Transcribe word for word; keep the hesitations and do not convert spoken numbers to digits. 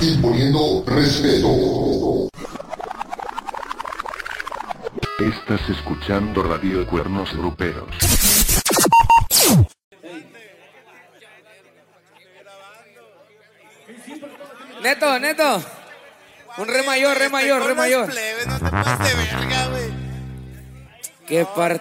imponiendo respeto. Estás escuchando Radio Cuernos Gruperos. Neto, Neto. Un re mayor, re mayor, re mayor. Plebes, no te pases de verga, güey. Qué parte.